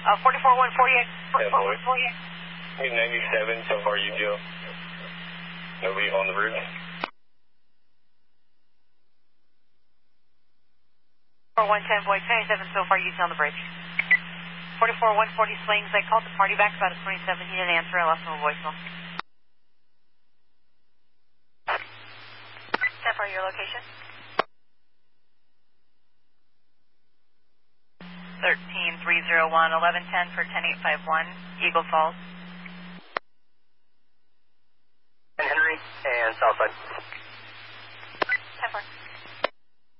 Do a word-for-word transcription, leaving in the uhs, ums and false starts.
Uh, forty-four one forty-eight. forty-four one forty-eight. ninety-seven, so far you, Joe. Nobody on the bridge. four one ten, Void ninety-seven, so far you on the bridge. forty-four one forty swings, I called the party back about a twenty-seven, he didn't answer, I left him a voicemail. ten for your location. thirteen three zero one, eleven ten for ten eight five one, Eagle Falls. Henry and Southside.